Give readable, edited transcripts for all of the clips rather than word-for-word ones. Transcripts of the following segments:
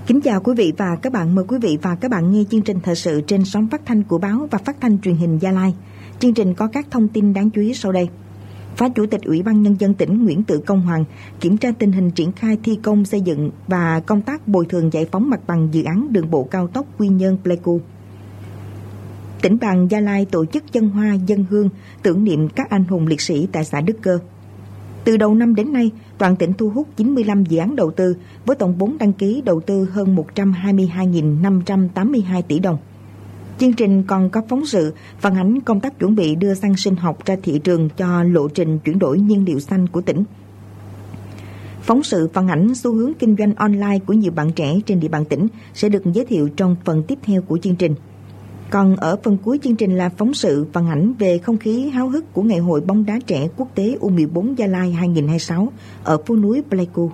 Kính chào quý vị và các bạn. Mời quý vị và các bạn nghe chương trình thời sự trên sóng phát thanh của báo và phát thanh truyền hình Gia Lai. Chương trình có các thông tin đáng chú ý sau đây. Phó Chủ tịch Ủy ban Nhân dân tỉnh Nguyễn Tự Công Hoàng kiểm tra tình hình triển khai thi công xây dựng và công tác bồi thường giải phóng mặt bằng dự án đường bộ cao tốc Quy Nhơn - Pleiku. Tỉnh đoàn Gia Lai tổ chức dân hoa dân hương tưởng niệm các anh hùng liệt sĩ tại xã Đức Cơ. Từ đầu năm đến nay, toàn tỉnh thu hút 95 dự án đầu tư với tổng vốn đăng ký đầu tư hơn 122.582 tỷ đồng. Chương trình còn có phóng sự phản ánh công tác chuẩn bị đưa xăng sinh học ra thị trường cho lộ trình chuyển đổi nhiên liệu xanh của tỉnh. Phóng sự phản ánh xu hướng kinh doanh online của nhiều bạn trẻ trên địa bàn tỉnh sẽ được giới thiệu trong phần tiếp theo của chương trình. Còn ở phần cuối chương trình là phóng sự phản ánh về không khí háo hức của Ngày hội bóng đá trẻ quốc tế U14 Gia Lai 2026 ở phố núi Pleiku.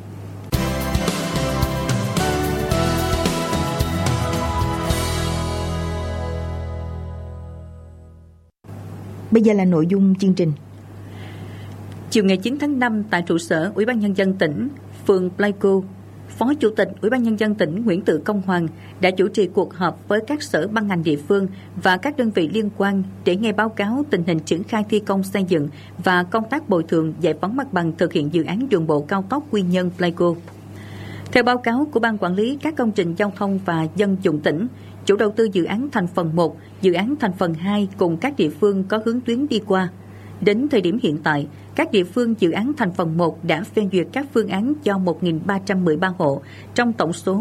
Bây giờ là nội dung chương trình. Chiều ngày 9 tháng 5 tại trụ sở Ủy ban Nhân dân tỉnh, phường Pleiku, Phó Chủ tịch Ủy ban Nhân dân tỉnh Nguyễn Tự Công Hoàng đã chủ trì cuộc họp với các sở ban ngành địa phương và các đơn vị liên quan để nghe báo cáo tình hình triển khai thi công xây dựng và công tác bồi thường giải phóng mặt bằng thực hiện dự án đường bộ cao tốc Quy Nhơn - Pleiku. Theo báo cáo của Ban Quản lý các công trình giao thông và dân dụng tỉnh, chủ đầu tư dự án thành phần 1, dự án thành phần 2 cùng các địa phương có hướng tuyến đi qua. Đến thời điểm hiện tại, các địa phương dự án thành phần 1 đã phê duyệt các phương án cho 1.313 hộ trong tổng số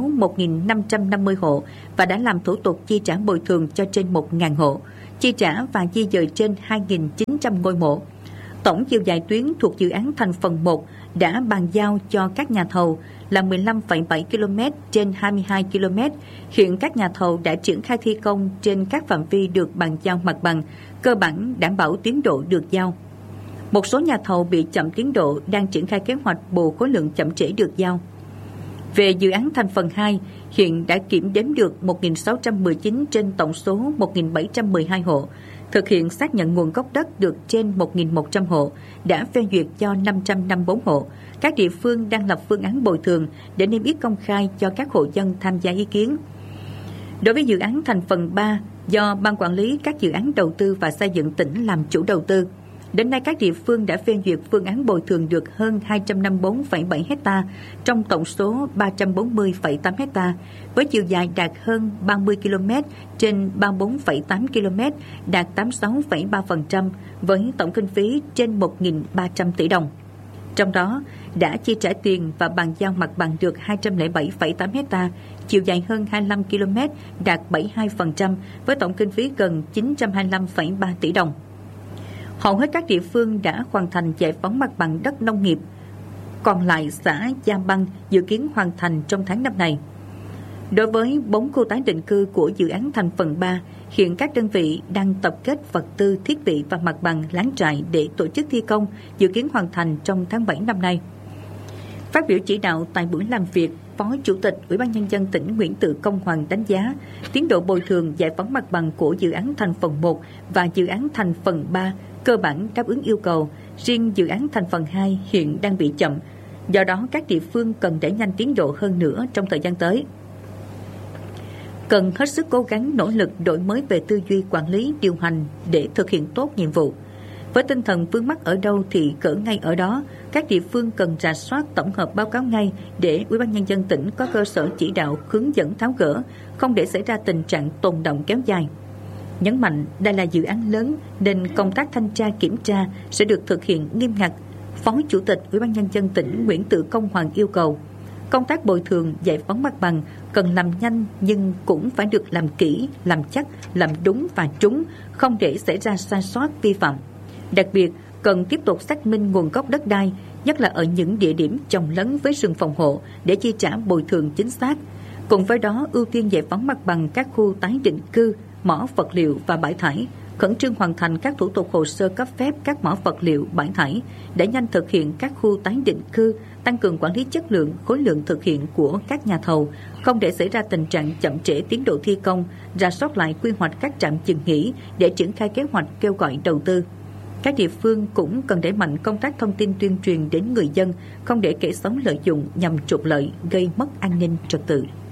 1.550 hộ và đã làm thủ tục chi trả bồi thường cho trên 1.000 hộ, chi trả và di dời trên 2.900 ngôi mộ. Tổng chiều dài tuyến thuộc dự án thành phần 1 đã bàn giao cho các nhà thầu là 15,7 km trên 22 km. Hiện các nhà thầu đã triển khai thi công trên các phạm vi được bàn giao mặt bằng, cơ bản đảm bảo tiến độ được giao. Một số nhà thầu bị chậm tiến độ đang triển khai kế hoạch bù khối lượng chậm trễ được giao. Về dự án thành phần 2, hiện đã kiểm đếm được 1.619 trên tổng số 1.712 hộ, thực hiện xác nhận nguồn gốc đất được trên 1.100 hộ, đã phê duyệt cho 554 hộ. Các địa phương đang lập phương án bồi thường để niêm yết công khai cho các hộ dân tham gia ý kiến. Đối với dự án thành phần 3, do Ban Quản lý các dự án đầu tư và xây dựng tỉnh làm chủ đầu tư, đến nay các địa phương đã phê duyệt phương án bồi thường được hơn 254,7 ha trong tổng số 340,8 ha, với chiều dài đạt hơn 30 km trên 34,8 km, đạt 86,3%, với tổng kinh phí trên 1.300 tỷ đồng. Trong đó, đã chi trả tiền và bàn giao mặt bằng được 207,8 ha, chiều dài hơn 25 km, đạt 72%, với tổng kinh phí gần 925,3 tỷ đồng. Hầu hết các địa phương đã hoàn thành giải phóng mặt bằng đất nông nghiệp, còn lại xã Gia Băng dự kiến hoàn thành trong tháng năm này. Đối với 4 khu tái định cư của dự án thành phần 3, hiện các đơn vị đang tập kết vật tư, thiết bị và mặt bằng lán trại để tổ chức thi công, dự kiến hoàn thành trong tháng 7 năm nay. Phát biểu chỉ đạo tại buổi làm việc, Phó Chủ tịch Ủy ban Nhân dân tỉnh Nguyễn Tự Công Hoàng đánh giá tiến độ bồi thường giải phóng mặt bằng của dự án thành phần 1 và dự án thành phần 3 cơ bản đáp ứng yêu cầu, riêng dự án thành phần 2 hiện đang bị chậm. Do đó, các địa phương cần đẩy nhanh tiến độ hơn nữa trong thời gian tới. Cần hết sức cố gắng nỗ lực đổi mới về tư duy quản lý, điều hành để thực hiện tốt nhiệm vụ. Với tinh thần vướng mắc ở đâu thì gỡ ngay ở đó, các địa phương cần rà soát tổng hợp báo cáo ngay để Ủy ban Nhân dân tỉnh có cơ sở chỉ đạo hướng dẫn tháo gỡ, không để xảy ra tình trạng tồn đọng kéo dài. Nhấn mạnh đây là dự án lớn nên công tác thanh tra kiểm tra sẽ được thực hiện nghiêm ngặt. Phó Chủ tịch Ủy ban Nhân dân tỉnh Nguyễn Tự Công Hoàng yêu cầu công tác bồi thường giải phóng mặt bằng cần làm nhanh nhưng cũng phải được làm kỹ, làm chắc, làm đúng và trúng, không để xảy ra sai sót vi phạm. Đặc biệt, cần tiếp tục xác minh nguồn gốc đất đai, nhất là ở những địa điểm chồng lấn với rừng phòng hộ để chi trả bồi thường chính xác. Cùng với đó, ưu tiên giải phóng mặt bằng các khu tái định cư, mỏ vật liệu và bãi thải, khẩn trương hoàn thành các thủ tục hồ sơ cấp phép các mỏ vật liệu, bãi thải, để nhanh thực hiện các khu tái định cư, tăng cường quản lý chất lượng, khối lượng thực hiện của các nhà thầu, không để xảy ra tình trạng chậm trễ tiến độ thi công, rà soát lại quy hoạch các trạm dừng nghỉ để triển khai kế hoạch kêu gọi đầu tư. Các địa phương cũng cần đẩy mạnh công tác thông tin tuyên truyền đến người dân, không để kẻ xấu lợi dụng nhằm trục lợi, gây mất an ninh trật tự.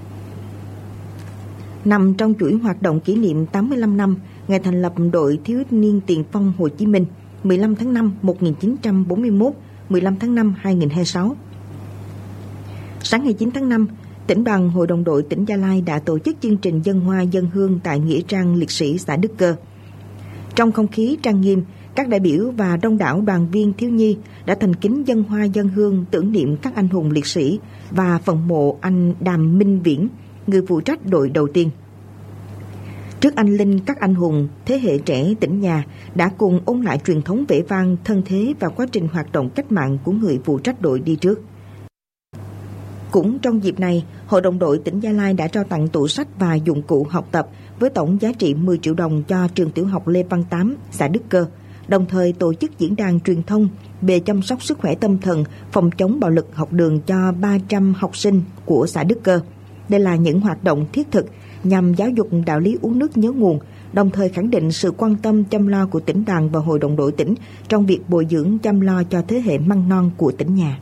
Nằm trong chuỗi hoạt động kỷ niệm 85 năm ngày thành lập đội thiếu niên tiền phong Hồ Chí Minh 15 tháng 5 1941, 15 tháng 5 2026. Sáng ngày 9 tháng 5, Tỉnh đoàn Hội đồng đội tỉnh Gia Lai đã tổ chức chương trình dâng hoa dâng hương tại Nghĩa trang liệt sĩ xã Đức Cơ. Trong không khí trang nghiêm, các đại biểu và đông đảo đoàn viên thiếu nhi đã thành kính dâng hoa dâng hương tưởng niệm các anh hùng liệt sĩ và phần mộ anh Đàm Minh Viễn, người phụ trách đội đầu tiên. Trước anh linh các anh hùng, thế hệ trẻ tỉnh nhà đã cùng ôn lại truyền thống vẻ vang, thân thế và quá trình hoạt động cách mạng của người phụ trách đội đi trước. Cũng trong dịp này, Hội đồng đội tỉnh Gia Lai đã trao tặng tủ sách và dụng cụ học tập với tổng giá trị 10 triệu đồng cho trường tiểu học Lê Văn Tám, xã Đức Cơ, đồng thời tổ chức diễn đàn truyền thông về chăm sóc sức khỏe tâm thần, phòng chống bạo lực học đường cho 300 học sinh của xã Đức Cơ. Đây là những hoạt động thiết thực nhằm giáo dục đạo lý uống nước nhớ nguồn, đồng thời khẳng định sự quan tâm chăm lo của tỉnh đoàn và Hội đồng đội tỉnh trong việc bồi dưỡng chăm lo cho thế hệ măng non của tỉnh nhà.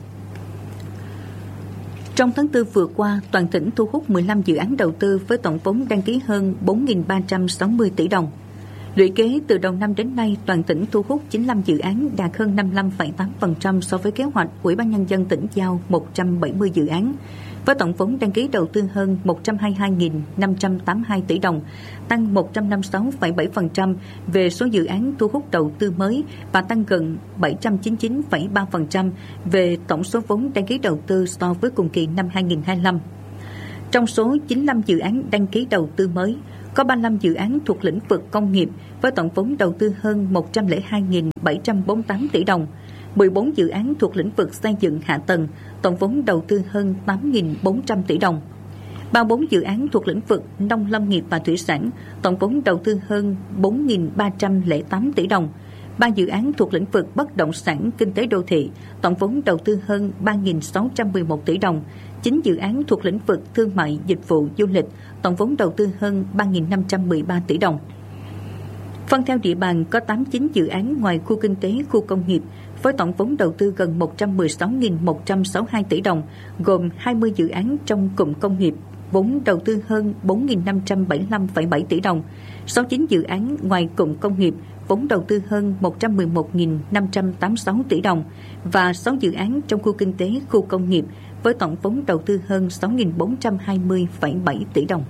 Trong tháng 4 vừa qua, toàn tỉnh thu hút 15 dự án đầu tư với tổng vốn đăng ký hơn 4.360 tỷ đồng. Lũy kế từ đầu năm đến nay, toàn tỉnh thu hút 95 dự án đạt hơn 55,8% so với kế hoạch Ủy ban Nhân dân tỉnh giao 170 dự án, với tổng vốn đăng ký đầu tư hơn 122.582 tỷ đồng, tăng 156,7% về số dự án thu hút đầu tư mới và tăng gần 799,3% về tổng số vốn đăng ký đầu tư so với cùng kỳ năm 2025. Trong số 95 dự án đăng ký đầu tư mới, có 35 dự án thuộc lĩnh vực công nghiệp với tổng vốn đầu tư hơn 102.748 tỷ đồng, 14 dự án thuộc lĩnh vực xây dựng hạ tầng, tổng vốn đầu tư hơn 8.400 tỷ đồng, 34 dự án thuộc lĩnh vực nông lâm nghiệp và thủy sản, tổng vốn đầu tư hơn 4.308 tỷ đồng, 3 dự án thuộc lĩnh vực bất động sản kinh tế đô thị, tổng vốn đầu tư hơn 3.611 tỷ đồng, 9 dự án thuộc lĩnh vực thương mại, dịch vụ, du lịch, tổng vốn đầu tư hơn 3.513 tỷ đồng. Phân theo địa bàn có 89 dự án ngoài khu kinh tế, khu công nghiệp với tổng vốn đầu tư gần 116.162 tỷ đồng, gồm 20 dự án trong cụm công nghiệp, vốn đầu tư hơn 4.575,7 tỷ đồng, 69 dự án ngoài cụm công nghiệp, vốn đầu tư hơn 111.586 tỷ đồng và 6 dự án trong khu kinh tế, khu công nghiệp với tổng vốn đầu tư hơn 6.420,7 tỷ đồng.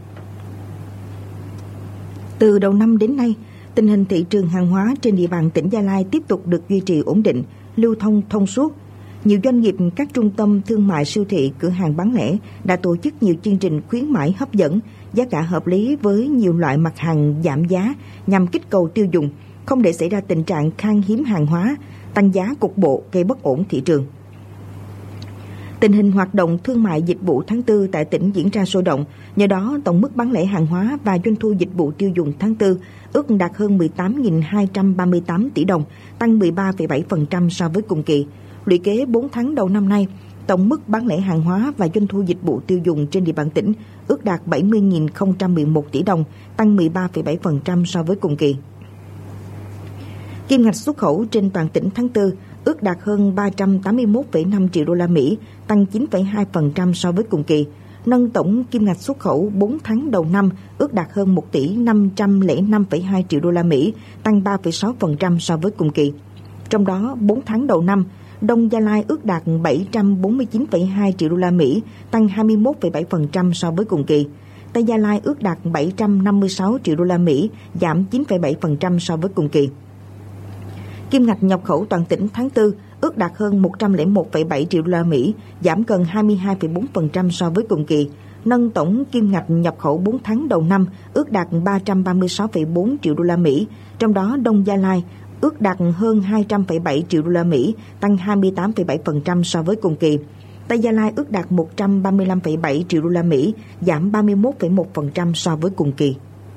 Từ đầu năm đến nay, tình hình thị trường hàng hóa trên địa bàn tỉnh Gia Lai tiếp tục được duy trì ổn định, lưu thông thông suốt. Nhiều doanh nghiệp, các trung tâm thương mại, siêu thị, cửa hàng bán lẻ đã tổ chức nhiều chương trình khuyến mãi hấp dẫn, giá cả hợp lý với nhiều loại mặt hàng giảm giá nhằm kích cầu tiêu dùng, không để xảy ra tình trạng khan hiếm hàng hóa, tăng giá cục bộ gây bất ổn thị trường. Tình hình hoạt động thương mại dịch vụ tháng 4 tại tỉnh diễn ra sôi động, nhờ đó tổng mức bán lẻ hàng hóa và doanh thu dịch vụ tiêu dùng tháng 4 ước đạt hơn 18.238 tỷ đồng, tăng 13,7% so với cùng kỳ. Lũy kế 4 tháng đầu năm nay, tổng mức bán lẻ hàng hóa và doanh thu dịch vụ tiêu dùng trên địa bàn tỉnh ước đạt 70.011 tỷ đồng, tăng 13,7% so với cùng kỳ. Kim ngạch xuất khẩu trên toàn tỉnh tháng 4 ước đạt hơn 381,5 triệu đô la Mỹ, tăng 9,2% so với cùng kỳ, nâng tổng kim ngạch xuất khẩu 4 tháng đầu năm ước đạt hơn 1 tỷ 505,2 triệu đô la Mỹ, tăng 3,6% so với cùng kỳ. Trong đó, 4 tháng đầu năm, Đông Gia Lai ước đạt 749,2 triệu đô la Mỹ, tăng 21,7% so với cùng kỳ. Tây Gia Lai ước đạt 756 triệu đô la Mỹ, giảm 9,7% so với cùng kỳ. Kim ngạch nhập khẩu toàn tỉnh tháng 4 ước đạt hơn 101,7 triệu đô la Mỹ, giảm gần 22,4% so với cùng kỳ, nâng tổng kim ngạch nhập khẩu 4 tháng đầu năm ước đạt 336,4 triệu đô la Mỹ, trong đó Đông Gia Lai ước đạt hơn 200,7 triệu đô la Mỹ, tăng 28,7% so với cùng kỳ. Tây Gia Lai ước đạt 135,7 triệu đô la Mỹ, giảm 31,1% so với cùng kỳ.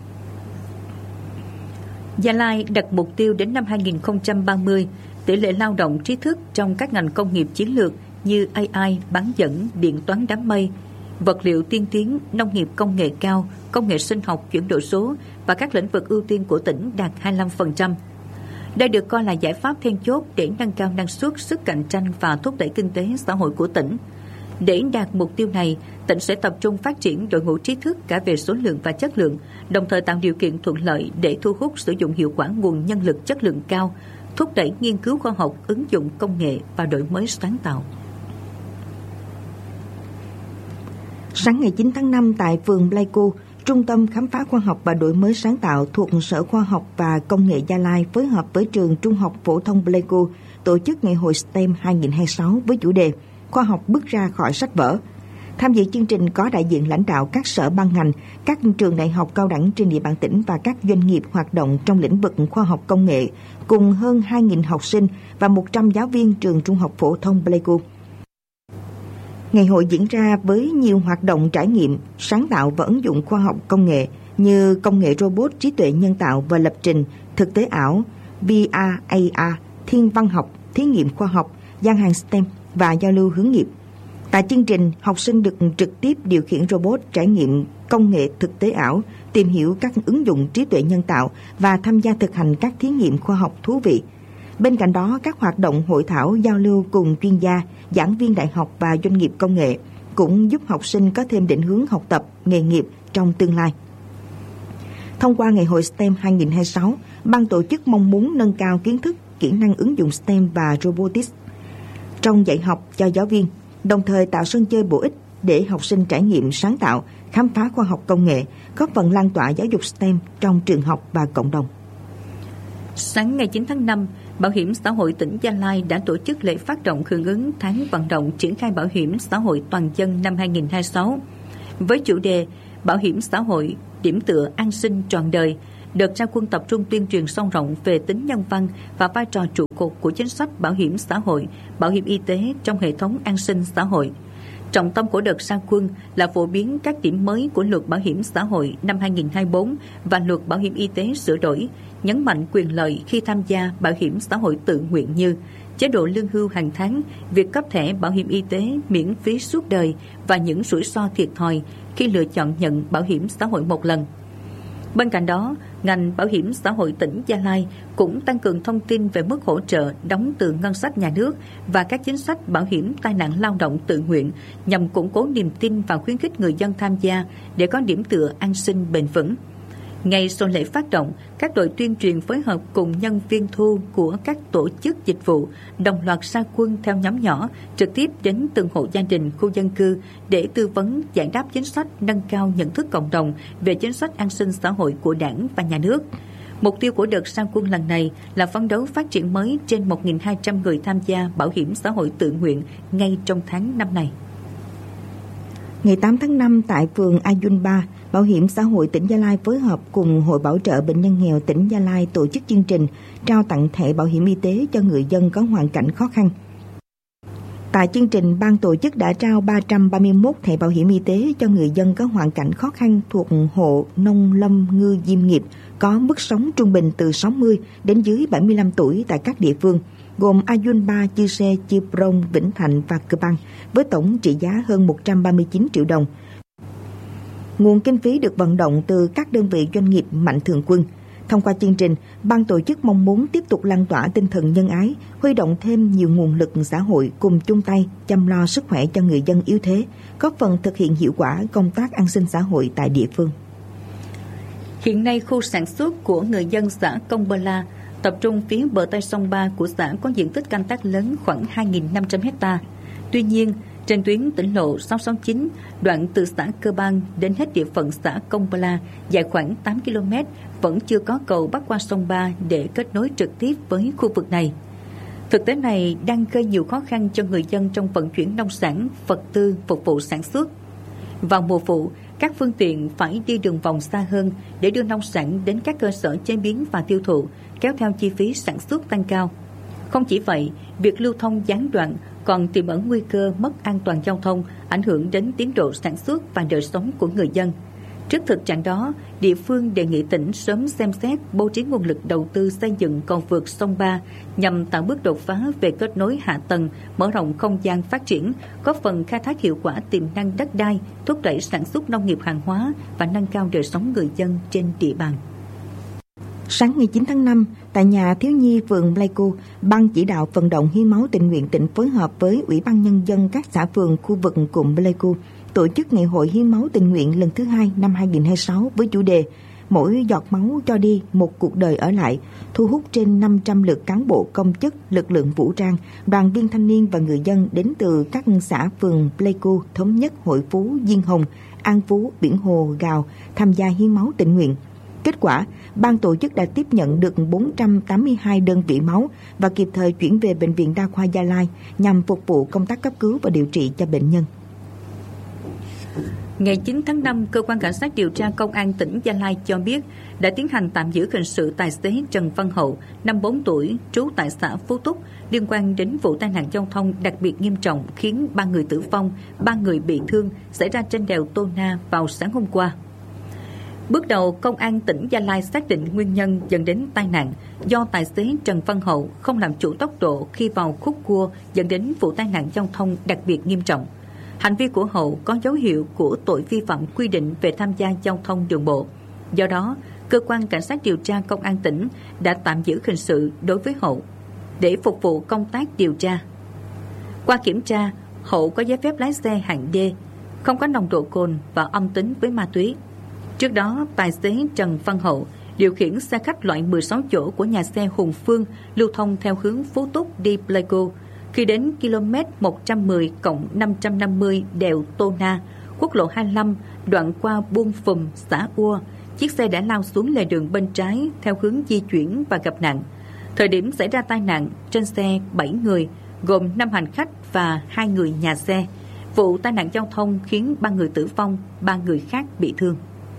Gia Lai đặt mục tiêu đến năm 2030, tỷ lệ lao động trí thức trong các ngành công nghiệp chiến lược như AI, bán dẫn, điện toán đám mây, vật liệu tiên tiến, nông nghiệp công nghệ cao, công nghệ sinh học, chuyển đổi số và các lĩnh vực ưu tiên của tỉnh đạt 25%. Đây được coi là giải pháp then chốt để nâng cao năng suất, sức cạnh tranh và thúc đẩy kinh tế xã hội của tỉnh. Để đạt mục tiêu này, tỉnh sẽ tập trung phát triển đội ngũ trí thức cả về số lượng và chất lượng, đồng thời tạo điều kiện thuận lợi để thu hút sử dụng hiệu quả nguồn nhân lực chất lượng cao, thúc đẩy nghiên cứu khoa học, ứng dụng công nghệ và đổi mới sáng tạo. Sáng ngày 9 tháng 5 tại phường Pleiku, Trung tâm Khám phá Khoa học và Đổi mới sáng tạo thuộc Sở Khoa học và Công nghệ Gia Lai phối hợp với Trường Trung học Phổ thông Pleiku tổ chức Ngày hội STEM 2026 với chủ đề Khoa học bước ra khỏi sách vở. Tham dự chương trình có đại diện lãnh đạo các sở ban ngành, các trường đại học cao đẳng trên địa bàn tỉnh và các doanh nghiệp hoạt động trong lĩnh vực khoa học công nghệ, cùng hơn 2.000 học sinh và 100 giáo viên trường Trung học Phổ thông Pleiku. Ngày hội diễn ra với nhiều hoạt động trải nghiệm, sáng tạo và ứng dụng khoa học công nghệ như công nghệ robot, trí tuệ nhân tạo và lập trình, thực tế ảo, VR, AR, thiên văn học, thí nghiệm khoa học, gian hàng STEM và giao lưu hướng nghiệp. Tại chương trình, học sinh được trực tiếp điều khiển robot, trải nghiệm công nghệ thực tế ảo, tìm hiểu các ứng dụng trí tuệ nhân tạo và tham gia thực hành các thí nghiệm khoa học thú vị. Bên cạnh đó, các hoạt động hội thảo giao lưu cùng chuyên gia, giảng viên đại học và doanh nghiệp công nghệ cũng giúp học sinh có thêm định hướng học tập, nghề nghiệp trong tương lai. Thông qua Ngày hội STEM 2026, ban tổ chức mong muốn nâng cao kiến thức, kỹ năng ứng dụng STEM và robotics trong dạy học cho giáo viên, đồng thời tạo sân chơi bổ ích để học sinh trải nghiệm sáng tạo, khám phá khoa học công nghệ, góp phần lan tỏa giáo dục STEM trong trường học và cộng đồng. Sáng ngày 9 tháng 5, Bảo hiểm xã hội tỉnh Gia Lai đã tổ chức lễ phát động hưởng ứng tháng vận động triển khai bảo hiểm xã hội toàn dân năm 2026 với chủ đề Bảo hiểm xã hội điểm tựa an sinh trọn đời. Đợt ra quân tập trung tuyên truyền sâu rộng về tính nhân văn và vai trò trụ cột của chính sách bảo hiểm xã hội, bảo hiểm y tế trong hệ thống an sinh xã hội. Trọng tâm của đợt ra quân là phổ biến các điểm mới của Luật Bảo hiểm xã hội năm 2024 và Luật Bảo hiểm y tế sửa đổi, nhấn mạnh quyền lợi khi tham gia bảo hiểm xã hội tự nguyện như chế độ lương hưu hàng tháng, việc cấp thẻ bảo hiểm y tế miễn phí suốt đời và những rủi ro thiệt thòi khi lựa chọn nhận bảo hiểm xã hội một lần. Bên cạnh đó, ngành bảo hiểm xã hội tỉnh Gia Lai cũng tăng cường thông tin về mức hỗ trợ đóng từ ngân sách nhà nước và các chính sách bảo hiểm tai nạn lao động tự nguyện nhằm củng cố niềm tin và khuyến khích người dân tham gia để có điểm tựa an sinh bền vững. Ngay sau lễ phát động, các đội tuyên truyền phối hợp cùng nhân viên thu của các tổ chức dịch vụ đồng loạt ra quân theo nhóm nhỏ, trực tiếp đến từng hộ gia đình, khu dân cư để tư vấn, giải đáp chính sách, nâng cao nhận thức cộng đồng về chính sách an sinh xã hội của Đảng và Nhà nước. Mục tiêu của đợt ra quân lần này là phấn đấu phát triển mới trên 1.200 người tham gia bảo hiểm xã hội tự nguyện ngay trong tháng 5 này. Ngày 8 tháng 5 tại phường Ayun 3, Bảo hiểm xã hội tỉnh Gia Lai phối hợp cùng Hội Bảo trợ Bệnh nhân nghèo tỉnh Gia Lai tổ chức chương trình trao tặng thẻ bảo hiểm y tế cho người dân có hoàn cảnh khó khăn. Tại chương trình, ban tổ chức đã trao 331 thẻ bảo hiểm y tế cho người dân có hoàn cảnh khó khăn thuộc hộ nông lâm ngư diêm nghiệp có mức sống trung bình từ 60 đến dưới 75 tuổi tại các địa phương, gồm Ayun 3, Chư Sê, Chư Prong, Vĩnh Thạnh và Cư Bang, với tổng trị giá hơn 139 triệu đồng. Nguồn kinh phí được vận động từ các đơn vị doanh nghiệp mạnh thường quân. Thông qua chương trình, ban tổ chức mong muốn tiếp tục lan tỏa tinh thần nhân ái, huy động thêm nhiều nguồn lực xã hội cùng chung tay chăm lo sức khỏe cho người dân yếu thế, góp phần thực hiện hiệu quả công tác an sinh xã hội tại địa phương. Hiện nay, khu sản xuất của người dân xã Công Bơ La tập trung phía bờ Tây sông Ba của xã có diện tích canh tác lớn khoảng 2.500 ha. Tuy nhiên, trên tuyến tỉnh lộ 669, đoạn từ xã Cơ Bang đến hết địa phận xã Công Bơ La dài khoảng 8 km vẫn chưa có cầu bắc qua sông Ba để kết nối trực tiếp với khu vực này. Thực tế này đang gây nhiều khó khăn cho người dân trong vận chuyển nông sản, vật tư phục vụ sản xuất. Vào mùa vụ, các phương tiện phải đi đường vòng xa hơn để đưa nông sản đến các cơ sở chế biến và tiêu thụ, kéo theo chi phí sản xuất tăng cao. Không chỉ vậy, việc lưu thông gián đoạn còn tiềm ẩn nguy cơ mất an toàn giao thông, ảnh hưởng đến tiến độ sản xuất và đời sống của người dân. Trước thực trạng đó, địa phương đề nghị tỉnh sớm xem xét bố trí nguồn lực đầu tư xây dựng cầu vượt sông Ba nhằm tạo bước đột phá về kết nối hạ tầng, mở rộng không gian phát triển, góp phần khai thác hiệu quả tiềm năng đất đai, thúc đẩy sản xuất nông nghiệp hàng hóa và nâng cao đời sống người dân trên địa bàn. Sáng ngày 9 tháng 5, tại nhà thiếu nhi phường Pleiku, Ban chỉ đạo vận động hiến máu tình nguyện tỉnh phối hợp với Ủy ban Nhân dân các xã phường khu vực cụm Pleiku tổ chức Ngày hội hiến máu tình nguyện lần thứ 2 năm 2026 với chủ đề Mỗi giọt máu cho đi một cuộc đời ở lại, thu hút trên 500 lượt cán bộ công chức, lực lượng vũ trang, đoàn viên thanh niên và người dân đến từ các xã phường Pleiku, Thống Nhất, Hội Phú, Diên Hồng, An Phú, Biển Hồ, Gào tham gia hiến máu tình nguyện. Kết quả, ban tổ chức đã tiếp nhận được 482 đơn vị máu và kịp thời chuyển về Bệnh viện Đa khoa Gia Lai nhằm phục vụ công tác cấp cứu và điều trị cho bệnh nhân. Ngày 9 tháng 5, Cơ quan Cảnh sát điều tra Công an tỉnh Gia Lai cho biết đã tiến hành tạm giữ hình sự tài xế Trần Văn Hậu, 54 tuổi, trú tại xã Phú Túc, liên quan đến vụ tai nạn giao thông đặc biệt nghiêm trọng khiến 3 người tử vong, 3 người bị thương xảy ra trên đèo Tô Na vào sáng hôm qua. Bước đầu, Công an tỉnh Gia Lai xác định nguyên nhân dẫn đến tai nạn do tài xế Trần Văn Hậu không làm chủ tốc độ khi vào khúc cua dẫn đến vụ tai nạn giao thông đặc biệt nghiêm trọng. Hành vi của Hậu có dấu hiệu của tội vi phạm quy định về tham gia giao thông đường bộ. Do đó, Cơ quan Cảnh sát điều tra Công an tỉnh đã tạm giữ hình sự đối với Hậu để phục vụ công tác điều tra. Qua kiểm tra, Hậu có giấy phép lái xe hạng D, không có nồng độ cồn và âm tính với ma túy. Trước đó, tài xế Trần Văn Hậu điều khiển xe khách loại 16 chỗ của nhà xe Hùng Phương lưu thông theo hướng Phú Túc đi Pleiku. Khi đến km 110+550 đèo Tô Na, quốc lộ 25, đoạn qua Buôn Phùm, xã Ua, chiếc xe đã lao xuống lề đường bên trái theo hướng di chuyển và gặp nạn. Thời điểm xảy ra tai nạn, trên xe 7 người, gồm 5 hành khách và 2 người nhà xe. Vụ tai nạn giao thông khiến 3 người tử vong, 3 người khác bị thương.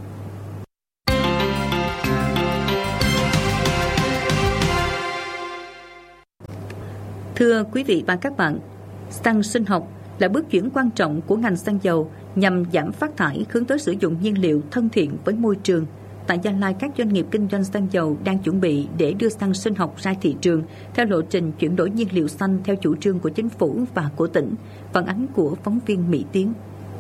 Thưa quý vị và các bạn, xăng sinh học là bước chuyển quan trọng của ngành xăng dầu nhằm giảm phát thải, hướng tới sử dụng nhiên liệu thân thiện với môi trường. Tại Gia Lai, các doanh nghiệp kinh doanh xăng dầu đang chuẩn bị để đưa xăng sinh học ra thị trường theo lộ trình chuyển đổi nhiên liệu xanh theo chủ trương của chính phủ và của tỉnh. Phản ánh của phóng viên Mỹ Tiến.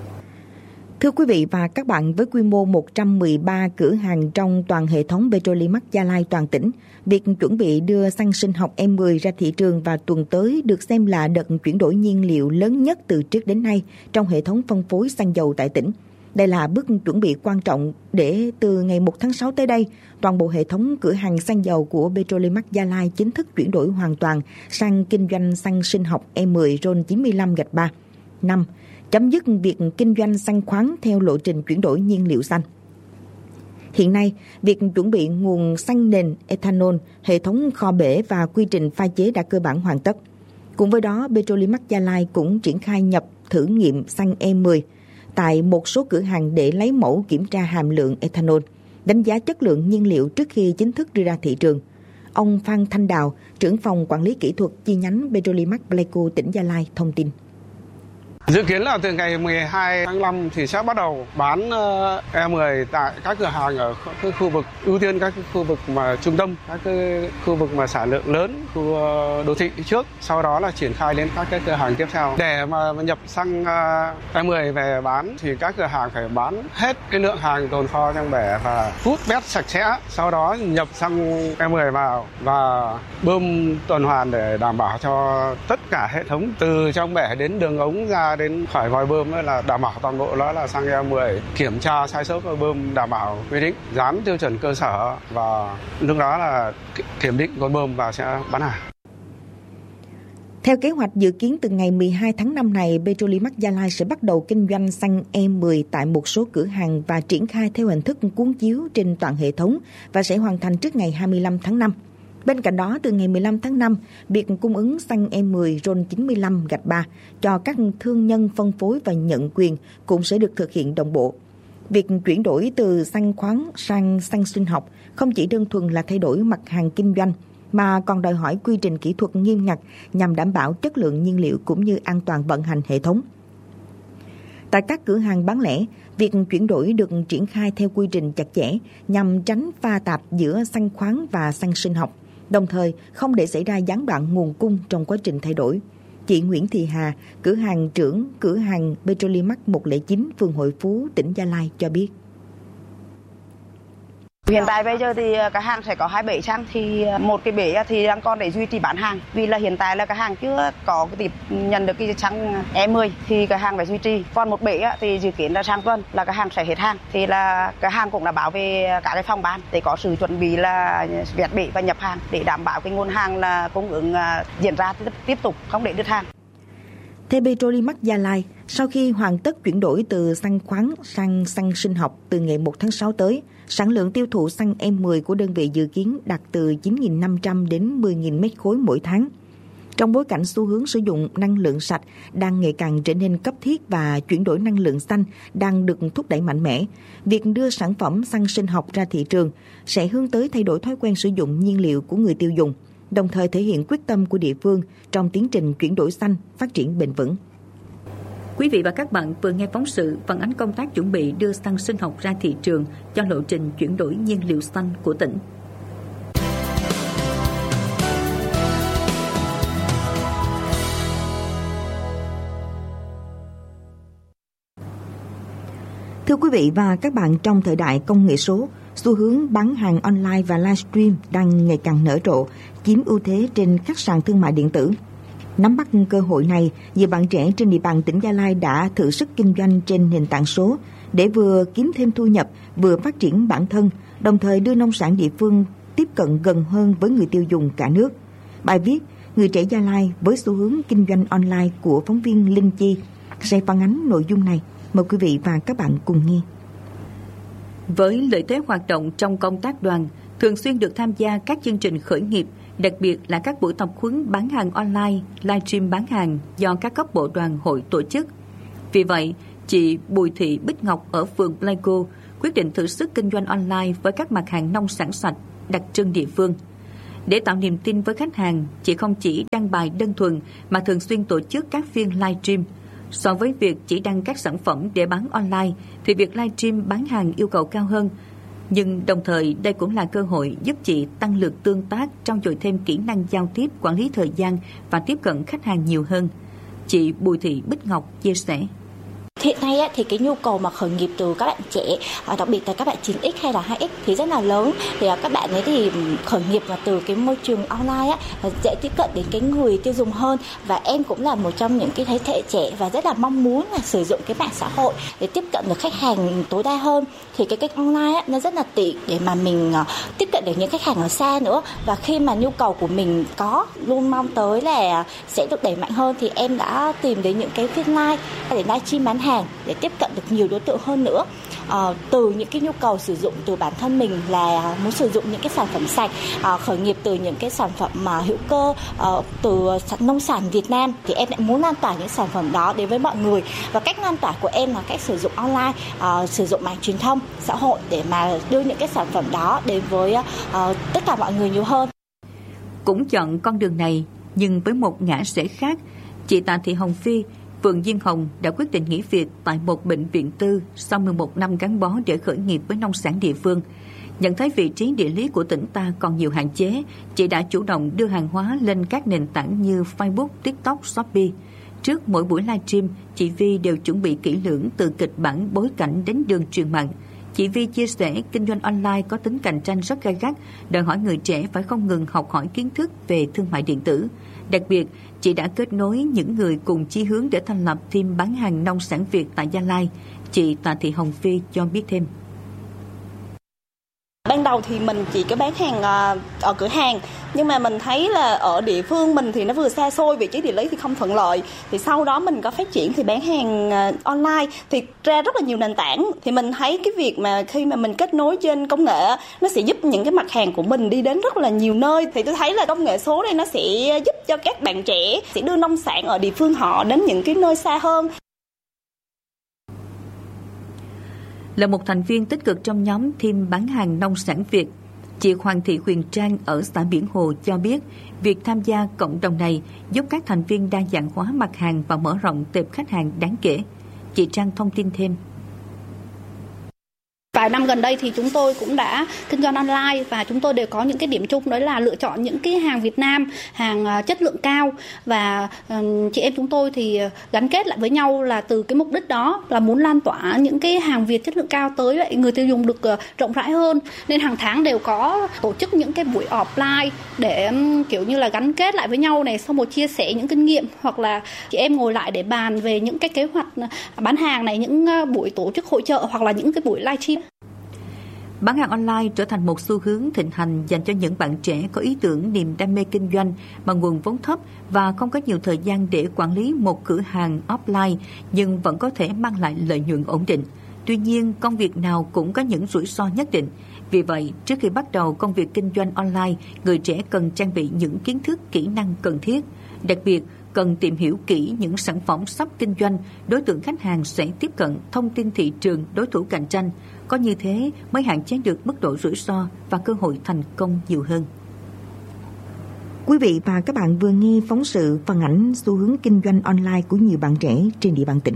Thưa quý vị và các bạn, với quy mô 113 cửa hàng trong toàn hệ thống Petrolimax Gia Lai toàn tỉnh, việc chuẩn bị đưa xăng sinh học E10 ra thị trường vào tuần tới được xem là đợt chuyển đổi nhiên liệu lớn nhất từ trước đến nay trong hệ thống phân phối xăng dầu tại tỉnh. Đây là bước chuẩn bị quan trọng để từ ngày 1 tháng 6 tới đây, toàn bộ hệ thống cửa hàng xăng dầu của Petrolimax Gia Lai chính thức chuyển đổi hoàn toàn sang kinh doanh xăng sinh học E10 RON95-3. 5. Chấm dứt việc kinh doanh xăng khoáng theo lộ trình chuyển đổi nhiên liệu xanh. Hiện nay, việc chuẩn bị nguồn xăng nền ethanol, hệ thống kho bể và quy trình pha chế đã cơ bản hoàn tất. Cùng với đó, Petrolimax Gia Lai cũng triển khai nhập thử nghiệm xăng E10 tại một số cửa hàng để lấy mẫu kiểm tra hàm lượng ethanol, đánh giá chất lượng nhiên liệu trước khi chính thức đưa ra thị trường. Ông Phan Thanh Đào, trưởng phòng quản lý kỹ thuật chi nhánh Petrolimax Pleiku tỉnh Gia Lai thông tin. Dự kiến là từ ngày 12 tháng 5 thì sẽ bắt đầu bán E10 tại các cửa hàng ở các khu vực ưu tiên, các khu vực mà trung tâm, các khu vực mà sản lượng lớn, khu đô thị trước. Sau đó là triển khai đến các cái cửa hàng tiếp theo. Để mà nhập xăng E10 về bán thì các cửa hàng phải bán hết cái lượng hàng tồn kho trong bể và hút vét sạch sẽ. Sau đó nhập xăng E10 vào và bơm tuần hoàn để đảm bảo cho tất cả hệ thống từ trong bể đến đường ống ra đến khỏi vòi bơm là đảm bảo toàn bộ đó là xăng E10, kiểm tra sai số và bơm đảm bảo quy định, dán tiêu chuẩn cơ sở và lúc đó là kiểm định con bơm và sẽ bán hàng. Theo kế hoạch dự kiến từ ngày 12 tháng 5 này, Petrolimax Gia Lai sẽ bắt đầu kinh doanh xăng E10 tại một số cửa hàng và triển khai theo hình thức cuốn chiếu trên toàn hệ thống và sẽ hoàn thành trước ngày 25 tháng 5. Bên cạnh đó, từ ngày 15 tháng 5, việc cung ứng xăng E10 RON95-3 cho các thương nhân phân phối và nhận quyền cũng sẽ được thực hiện đồng bộ. Việc chuyển đổi từ xăng khoáng sang xăng sinh học không chỉ đơn thuần là thay đổi mặt hàng kinh doanh, mà còn đòi hỏi quy trình kỹ thuật nghiêm ngặt nhằm đảm bảo chất lượng nhiên liệu cũng như an toàn vận hành hệ thống. Tại các cửa hàng bán lẻ, việc chuyển đổi được triển khai theo quy trình chặt chẽ nhằm tránh pha tạp giữa xăng khoáng và xăng sinh học, đồng thời không để xảy ra gián đoạn nguồn cung trong quá trình thay đổi. Chị Nguyễn Thị Hà, cửa hàng trưởng cửa hàng Petrolimax 109, phường Hội Phú, tỉnh Gia Lai cho biết. Hiện tại bây giờ thì cả hàng sẽ có 2 bể xăng, thì một cái bể thì đang còn để duy trì bán hàng, vì là hiện tại là cả hàng chưa có cái tiếp nhận được cái xăng E10 thì cả hàng phải duy trì. Còn một bể thì dự kiến là sang tuần là cả hàng sẽ hết hàng, thì là cả hàng cũng đã báo về cả cái phòng ban để có sự chuẩn bị là vét bể và nhập hàng để đảm bảo cái nguồn hàng là cung ứng diễn ra tiếp tục, không để đứt hàng. Theo Petrolimax Gia Lai, sau khi hoàn tất chuyển đổi từ xăng khoáng sang xăng sinh học từ ngày 1 tháng 6 tới, sản lượng tiêu thụ xăng E10 của đơn vị dự kiến đạt từ 9.500 đến 10.000 mét khối mỗi tháng. Trong bối cảnh xu hướng sử dụng năng lượng sạch đang ngày càng trở nên cấp thiết và chuyển đổi năng lượng xanh đang được thúc đẩy mạnh mẽ, việc đưa sản phẩm xăng sinh học ra thị trường sẽ hướng tới thay đổi thói quen sử dụng nhiên liệu của người tiêu dùng, đồng thời thể hiện quyết tâm của địa phương trong tiến trình chuyển đổi xanh, phát triển bền vững. Quý vị và các bạn vừa nghe phóng sự phản ánh công tác chuẩn bị đưa xăng sinh học ra thị trường cho lộ trình chuyển đổi nhiên liệu xanh của tỉnh. Thưa quý vị và các bạn, trong thời đại công nghệ số, xu hướng bán hàng online và livestream đang ngày càng nở rộ, chiếm ưu thế trên các sàn thương mại điện tử. Nắm bắt cơ hội này, nhiều bạn trẻ trên địa bàn tỉnh Gia Lai đã thử sức kinh doanh trên nền tảng số để vừa kiếm thêm thu nhập, vừa phát triển bản thân, đồng thời đưa nông sản địa phương tiếp cận gần hơn với người tiêu dùng cả nước. Bài viết Người trẻ Gia Lai với xu hướng kinh doanh online của phóng viên Linh Chi sẽ phản ánh nội dung này. Mời quý vị và các bạn cùng nghe. Với lợi thế hoạt động trong công tác đoàn, thường xuyên được tham gia các chương trình khởi nghiệp, đặc biệt là các buổi tập huấn bán hàng online, livestream bán hàng do các cấp bộ đoàn hội tổ chức. Vì vậy, chị Bùi Thị Bích Ngọc ở phường Pleiku quyết định thử sức kinh doanh online với các mặt hàng nông sản sạch, đặc trưng địa phương. Để tạo niềm tin với khách hàng, chị không chỉ đăng bài đơn thuần mà thường xuyên tổ chức các phiên livestream. So với việc chỉ đăng các sản phẩm để bán online, thì việc livestream bán hàng yêu cầu cao hơn. Nhưng đồng thời đây cũng là cơ hội giúp chị tăng lượt tương tác, trau dồi thêm kỹ năng giao tiếp, quản lý thời gian và tiếp cận khách hàng nhiều hơn. Chị Bùi Thị Bích Ngọc chia sẻ. Hiện nay thì cái nhu cầu mà khởi nghiệp từ các bạn trẻ, đặc biệt là các bạn 9X hay là 2X thì rất là lớn. Thì các bạn ấy thì khởi nghiệp mà từ cái môi trường online dễ tiếp cận đến cái người tiêu dùng hơn. Và em cũng là một trong những cái thế hệ trẻ và rất là mong muốn là sử dụng cái mạng xã hội để tiếp cận được khách hàng tối đa hơn. Thì cái kênh online nó rất là tiện để mà mình tiếp cận được những khách hàng ở xa nữa. Và khi mà nhu cầu của mình có luôn mong tới là sẽ được đẩy mạnh hơn, thì em đã tìm đến những cái phiên live để livestream bán hàng để tiếp cận được nhiều đối tượng hơn nữa. Từ những cái nhu cầu sử dụng từ bản thân mình là muốn sử dụng những cái sản phẩm sạch, khởi nghiệp từ những cái sản phẩm mà hữu cơ, từ nông sản Việt Nam, thì em lại muốn lan tỏa những sản phẩm đó đến với mọi người. Và cách lan tỏa của em là cách sử dụng online, sử dụng mạng truyền thông xã hội để mà đưa những cái sản phẩm đó đến với tất cả mọi người nhiều hơn. Cũng chọn con đường này, nhưng với một ngã rẽ khác, chị Tạ Thị Hồng Phi, phường Diên Hồng đã quyết định nghỉ việc tại một bệnh viện tư sau 11 năm gắn bó để khởi nghiệp với nông sản địa phương. Nhận thấy vị trí địa lý của tỉnh ta còn nhiều hạn chế, chị đã chủ động đưa hàng hóa lên các nền tảng như Facebook, TikTok, Shopee. Trước mỗi buổi livestream, chị Vi đều chuẩn bị kỹ lưỡng từ kịch bản bối cảnh đến đường truyền mạng. Chị Vi chia sẻ kinh doanh online có tính cạnh tranh rất gay gắt, đòi hỏi người trẻ phải không ngừng học hỏi kiến thức về thương mại điện tử. Đặc biệt, chị đã kết nối những người cùng chí hướng để thành lập team bán hàng nông sản Việt tại Gia Lai. Chị Tạ Thị Hồng Phi cho biết thêm. Ban đầu thì mình chỉ có bán hàng ở cửa hàng, nhưng mà mình thấy là ở địa phương mình thì nó vừa xa xôi, vị trí địa lý thì không thuận lợi. Thì sau đó mình có phát triển thì bán hàng online thì ra rất là nhiều nền tảng. Thì mình thấy cái việc mà khi mà mình kết nối trên công nghệ, nó sẽ giúp những cái mặt hàng của mình đi đến rất là nhiều nơi. Thì tôi thấy là công nghệ số này nó sẽ giúp cho các bạn trẻ sẽ đưa nông sản ở địa phương họ đến những cái nơi xa hơn. Là một thành viên tích cực trong nhóm team bán hàng nông sản Việt, chị Hoàng Thị Huyền Trang ở xã Biển Hồ cho biết việc tham gia cộng đồng này giúp các thành viên đa dạng hóa mặt hàng và mở rộng tệp khách hàng đáng kể. Chị Trang thông tin thêm. vài năm gần đây thì chúng tôi cũng đã kinh doanh online và chúng tôi đều có những cái điểm chung, đó là lựa chọn những cái hàng Việt Nam, hàng chất lượng cao, và chị em chúng tôi thì gắn kết lại với nhau là từ cái mục đích đó là muốn lan tỏa những cái hàng Việt chất lượng cao tới lại người tiêu dùng được rộng rãi hơn, nên hàng tháng đều có tổ chức những cái buổi offline để kiểu như là gắn kết lại với nhau này, xong rồi chia sẻ những kinh nghiệm, hoặc là chị em ngồi lại để bàn về những cái kế hoạch bán hàng này, những buổi tổ chức hội chợ hoặc là những cái buổi livestream. Bán hàng online trở thành một xu hướng thịnh hành dành cho những bạn trẻ có ý tưởng, niềm đam mê kinh doanh mà nguồn vốn thấp và không có nhiều thời gian để quản lý một cửa hàng offline, nhưng vẫn có thể mang lại lợi nhuận ổn định. Tuy nhiên, công việc nào cũng có những rủi ro nhất định. Vì vậy, trước khi bắt đầu công việc kinh doanh online, người trẻ cần trang bị những kiến thức, kỹ năng cần thiết. Đặc biệt, cần tìm hiểu kỹ những sản phẩm sắp kinh doanh, đối tượng khách hàng sẽ tiếp cận, thông tin thị trường, đối thủ cạnh tranh. Có như thế mới hạn chế được mức độ rủi ro và cơ hội thành công nhiều hơn. Quý vị và các bạn vừa nghe phóng sự phản ánh xu hướng kinh doanh online của nhiều bạn trẻ trên địa bàn tỉnh.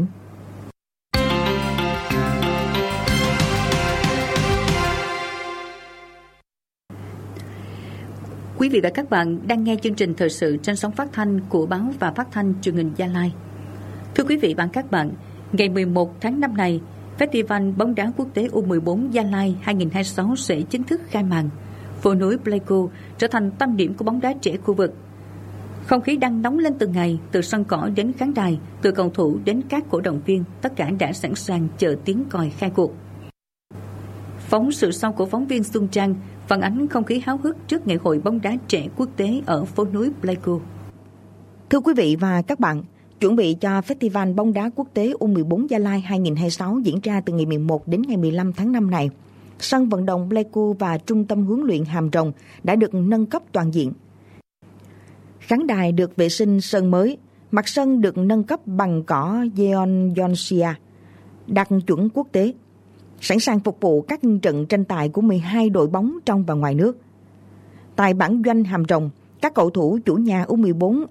Quý vị và các bạn đang nghe chương trình thời sự trên sóng phát thanh của Báo và Phát thanh Truyền hình Gia Lai. Thưa quý vị và các bạn, ngày 11 tháng 5 này, Festival bóng đá quốc tế U14 Gia Lai 2026 sẽ chính thức khai mạc. Phố núi Pleiku trở thành tâm điểm của bóng đá trẻ khu vực. Không khí đang nóng lên từng ngày, từ sân cỏ đến khán đài, từ cầu thủ đến các cổ động viên, tất cả đã sẵn sàng chờ tiếng còi khai cuộc. Phóng sự sau của phóng viên Xuân Trang phản ánh không khí háo hức trước ngày hội bóng đá trẻ quốc tế ở phố núi Pleiku. Thưa quý vị và các bạn, chuẩn bị cho Festival bóng đá quốc tế U14 Gia Lai 2026 diễn ra từ ngày 11 đến ngày 15 tháng 5 này, sân vận động Pleiku và trung tâm huấn luyện Hàm Rồng đã được nâng cấp toàn diện. Khán đài được vệ sinh sơn mới, mặt sân được nâng cấp bằng cỏ Georgia, đạt chuẩn quốc tế, sẵn sàng phục vụ các trận tranh tài của 12 đội bóng trong và ngoài nước. Tại bản doanh Hàm Rồng, các cầu thủ chủ nhà U14